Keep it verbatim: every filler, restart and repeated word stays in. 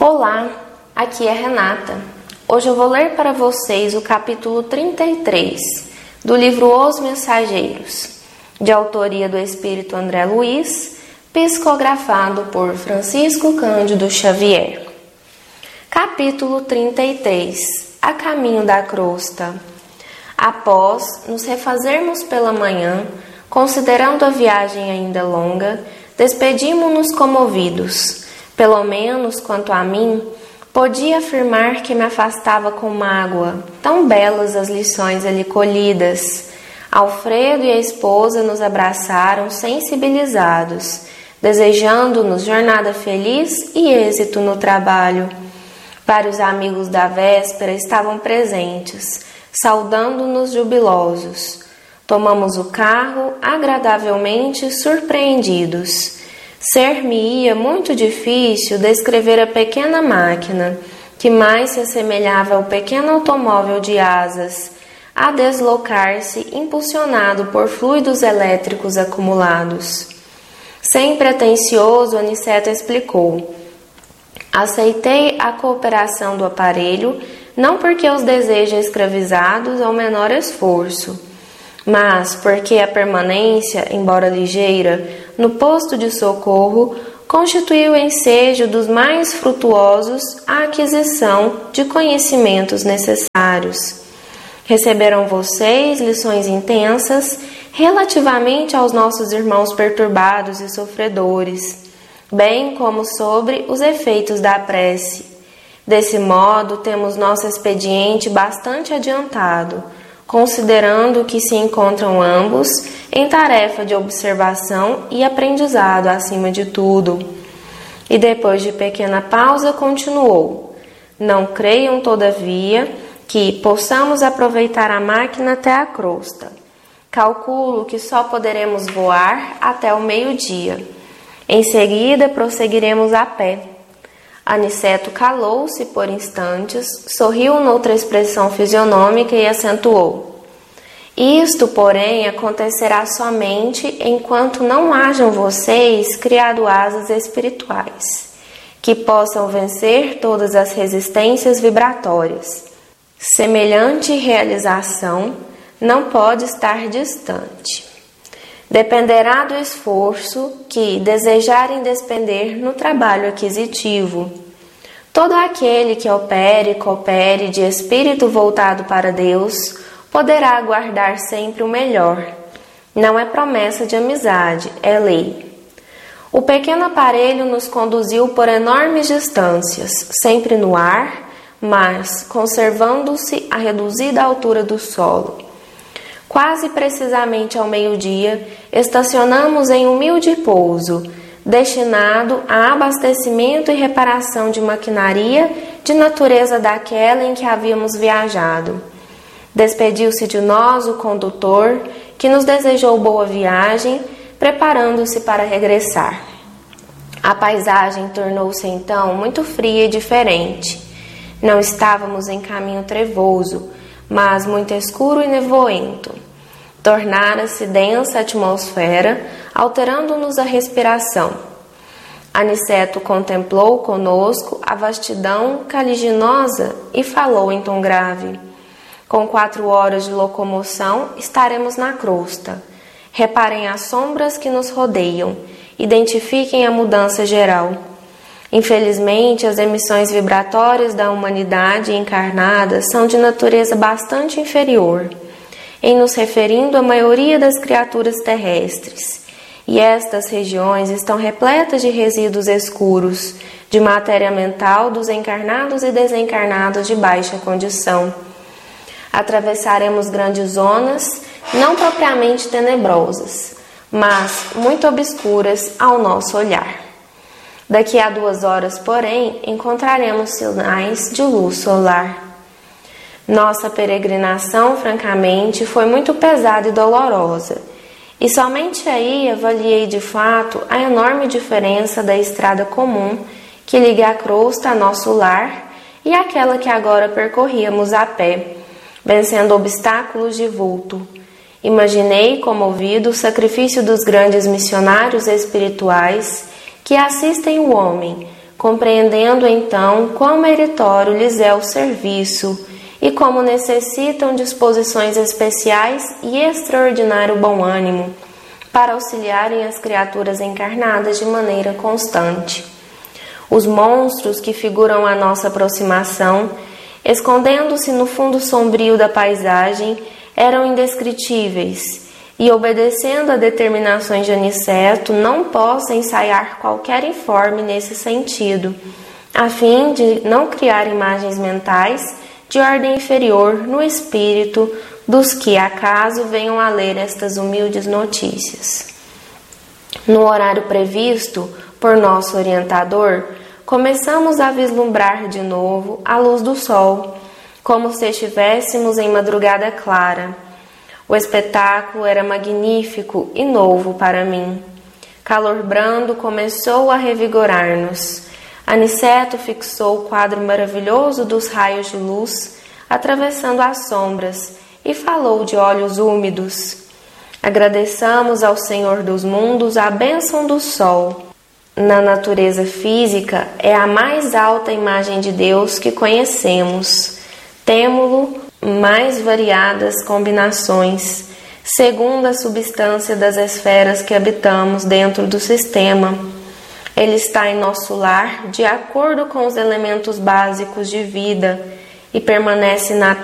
Olá, aqui é Renata. Hoje eu vou ler para vocês o capítulo trinta e três do livro Os Mensageiros, de autoria do Espírito André Luiz, psicografado por Francisco Cândido Xavier. Capítulo trinta e três. A caminho da crosta. Após nos refazermos pela manhã, considerando a viagem ainda longa, despedimo-nos comovidos. Pelo menos quanto a mim, podia afirmar que me afastava com mágoa, tão belas as lições ali colhidas. Alfredo e a esposa nos abraçaram sensibilizados, desejando-nos jornada feliz e êxito no trabalho. Vários amigos da véspera estavam presentes, saudando-nos jubilosos. Tomamos o carro, agradavelmente surpreendidos. Ser-me-ia muito difícil descrever a pequena máquina, que mais se assemelhava ao pequeno automóvel de asas, a deslocar-se impulsionado por fluidos elétricos acumulados. Sem pretensioso, Aniceto explicou. Aceitei a cooperação do aparelho, não porque os deseja escravizados ao menor esforço, mas porque a permanência, embora ligeira, no posto de socorro, constituiu o ensejo dos mais frutuosos à aquisição de conhecimentos necessários. Receberam vocês lições intensas relativamente aos nossos irmãos perturbados e sofredores, bem como sobre os efeitos da prece. Desse modo, temos nosso expediente bastante adiantado, considerando que se encontram ambos em tarefa de observação e aprendizado acima de tudo. E depois de pequena pausa, continuou. Não creiam, todavia, que possamos aproveitar a máquina até a crosta. Calculo que só poderemos voar até o meio-dia. Em seguida, prosseguiremos a pé. Aniceto calou-se por instantes, sorriu noutra expressão fisionômica e acentuou. Isto, porém, acontecerá somente enquanto não hajam vocês criado asas espirituais, que possam vencer todas as resistências vibratórias. Semelhante realização não pode estar distante. Dependerá do esforço que desejarem despender no trabalho aquisitivo. Todo aquele que opere e coopere de espírito voltado para Deus poderá aguardar sempre o melhor. Não é promessa de amizade, é lei. O pequeno aparelho nos conduziu por enormes distâncias, sempre no ar, mas conservando-se a reduzida altura do solo. Quase precisamente ao meio-dia, estacionamos em humilde pouso, destinado a abastecimento e reparação de maquinaria de natureza daquela em que havíamos viajado. Despediu-se de nós o condutor, que nos desejou boa viagem, preparando-se para regressar. A paisagem tornou-se então muito fria e diferente. Não estávamos em caminho trevoso, mas muito escuro e nevoento. Tornara-se densa a atmosfera, alterando-nos a respiração. Aniceto contemplou conosco a vastidão caliginosa e falou em tom grave. Com quatro horas de locomoção, estaremos na crosta. Reparem as sombras que nos rodeiam. Identifiquem a mudança geral. Infelizmente, as emissões vibratórias da humanidade encarnada são de natureza bastante inferior, em nos referindo à maioria das criaturas terrestres. E estas regiões estão repletas de resíduos escuros, de matéria mental dos encarnados e desencarnados de baixa condição. Atravessaremos grandes zonas, não propriamente tenebrosas, mas muito obscuras ao nosso olhar. Daqui a duas horas, porém, encontraremos sinais de luz solar. Nossa peregrinação, francamente, foi muito pesada e dolorosa, e somente aí avaliei de fato a enorme diferença da estrada comum que liga a crosta a nosso lar e aquela que agora percorríamos a pé, vencendo obstáculos de vulto. Imaginei, comovido, o sacrifício dos grandes missionários espirituais que assistem o homem, compreendendo então quão meritório lhes é o serviço e como necessitam disposições especiais e extraordinário bom ânimo para auxiliarem as criaturas encarnadas de maneira constante. Os monstros que figuram a nossa aproximação, escondendo-se no fundo sombrio da paisagem, eram indescritíveis, e obedecendo a determinações de Aniceto, não posso ensaiar qualquer informe nesse sentido, a fim de não criar imagens mentais de ordem inferior no espírito dos que acaso venham a ler estas humildes notícias. No horário previsto por nosso orientador, começamos a vislumbrar de novo a luz do sol, como se estivéssemos em madrugada clara. O espetáculo era magnífico e novo para mim. Calor brando começou a revigorar-nos. Aniceto fixou o quadro maravilhoso dos raios de luz, atravessando as sombras, e falou de olhos úmidos. Agradeçamos ao Senhor dos mundos a bênção do sol. Na natureza física é a mais alta imagem de Deus que conhecemos. Temo-lo mais variadas combinações, segundo a substância das esferas que habitamos dentro do sistema. Ele está em nosso lar de acordo com os elementos básicos de vida e permanece na